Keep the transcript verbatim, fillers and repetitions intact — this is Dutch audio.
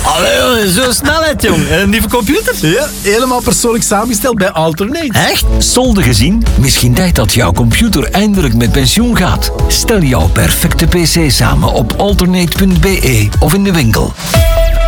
Allee, zo snelheid, jong. Een nieuwe computer? Ja, helemaal persoonlijk samengesteld bij Alternate. Echt? Solde gezien? Misschien tijd dat jouw computer eindelijk met pensioen gaat. Stel jouw perfecte pc samen op alternate punt be of in de winkel.